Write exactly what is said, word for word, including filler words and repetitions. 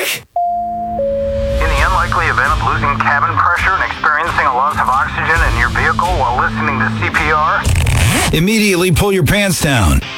In the unlikely event of losing cabin pressure and experiencing a loss of oxygen in your vehicle while listening to C P R, immediately pull your pants down.